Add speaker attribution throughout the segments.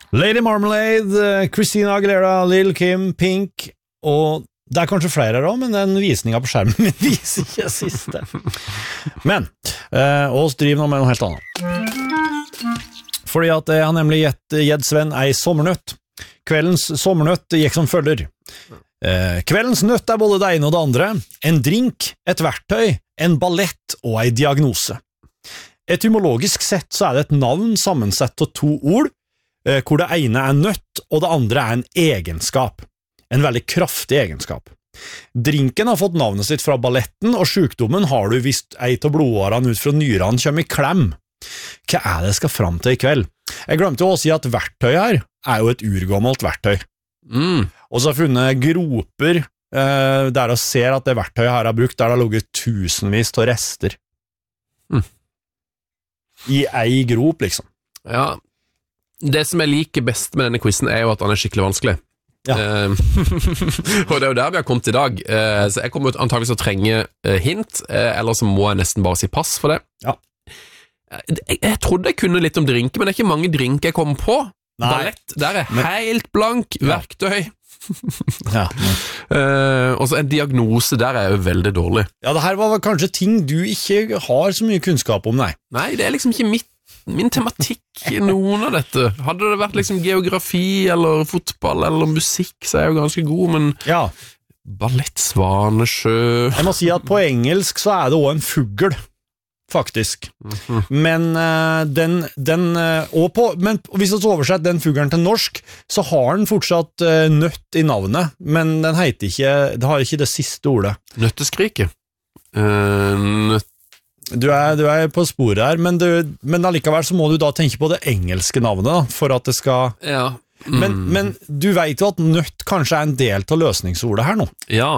Speaker 1: Lady Marmalade, Christina Aguilera, Lil Kim, Pink, og det kanskje flere her også, men den visningen på skjermen min viser ikke siste. Men, oss driver nå med noe helt annet. Fordi at jeg har nemlig gitt Sven ei sommernøtt. Kveldens sommernøtt gikk som følger. Kveldens nøtt både det ene og det andre, en drink, et verktøy, en ballett og ei diagnose. Etymologisk sett så det et navn sammensett av 2 ord, hvor det ene nøtt og det andre en egenskap. En veldig kraftig egenskap. Drinken har fått navnet sitt fra balletten, og sykdommen har du visst ei av blodårene ut fra nyrene kommer i klem. Hva det skal fram til i kveld? Jeg glemte å si at verktøy her jo et urgammelt verktøy. Og så har jeg funnet groper der jeg ser at det verktøyet her har brukt, der det har ligget tusenvis av rester. I ei grop, liksom.
Speaker 2: Ja, det som jeg liker best med denne quizen jo at den skikkelig vanskelig. Ja. Og det jo der vi har kommet i dag. Så jeg kommer antageligvis til å trenge hint, eller så må jeg nesten bare si pass for det.
Speaker 1: Ja.
Speaker 2: Jeg trodde jeg kunne litt om drinker, men det ikke mange drinker jeg kommer på.
Speaker 1: Nei.
Speaker 2: Ballett, der helt blank. Verktøy.
Speaker 1: Ja.
Speaker 2: Og så en diagnose, der jo veldig dårlig.
Speaker 1: Ja, det her var kanskje ting du ikke har så mye kunnskap om, nei.
Speaker 2: Nei, det liksom ikke min tematikk i noen av dette. Hadde det vært liksom geografi, eller fotball, eller musikk, så jeg jo ganske god, men
Speaker 1: ja.
Speaker 2: Ballett, Svanesjø.
Speaker 1: Jeg må si at på engelsk så det også en fugl, faktisk. Men men hvis vi oversetter den fuglen til norsk, så har den fortsatt nøtt i navnet, men den heter ikke, det har ikke det siste ordet.
Speaker 2: Nøtteskrike.
Speaker 1: Du på sporet her, men allikevel så må du da tenke på det engelske navnet da, for at det skal... Ja. Men du vet jo at nøtt kanskje en del av løsningsordet her nå.
Speaker 2: Ja,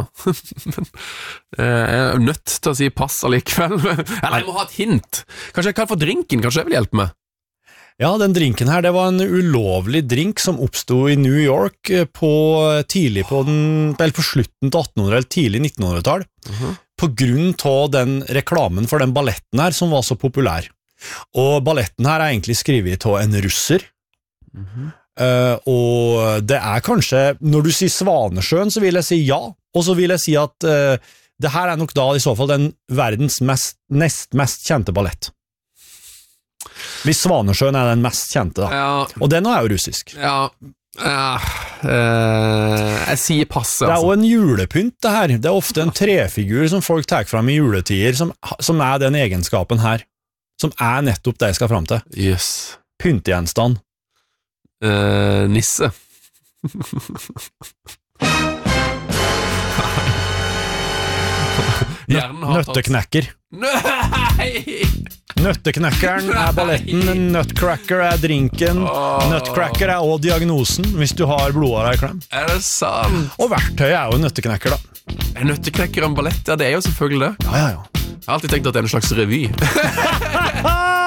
Speaker 2: jeg nødt til å si pass allikevel. Eller jeg må ha et hint. Kanskje jeg kan få drinken, kanskje jeg vil hjelpe meg.
Speaker 1: Ja, den drinken her, det var en ulovlig drink som oppstod i New York på slutten til 1800- eller tidlig 1900-tall, på grunn av den reklamen for den balletten her som var så populær. Og balletten her egentlig skrevet av en russer. Og det kanskje, når du sier Svanesjøen, så vil jeg si ja, og så vil jeg si at det her nok da i så fall den verdens nest mest kjente ballett. Hvis Svanesjøen den mest kjente da, ja. Og den jo russisk.
Speaker 2: Ja, jeg sier passe.
Speaker 1: Det også en julepynt det her, det ofte en trefigur som folk tar fram i juletider, som den egenskapen her, som nettopp det jeg skal fram til.
Speaker 2: Yes.
Speaker 1: Pyntegjenstand.
Speaker 2: Nisse.
Speaker 1: Nøtteknekker.
Speaker 2: Nei!
Speaker 1: Nøtteknekkeren balletten, Nutcracker drinken, Nutcracker også diagnosen hvis du har blodåra i klem.
Speaker 2: Det sant?
Speaker 1: Og verktøyet jo en nøtteknekker da.
Speaker 2: En nøtteknekker og en ballett, ja det jo selvfølgelig det.
Speaker 1: Ja.
Speaker 2: Jeg har alltid tenkt at det en slags revy.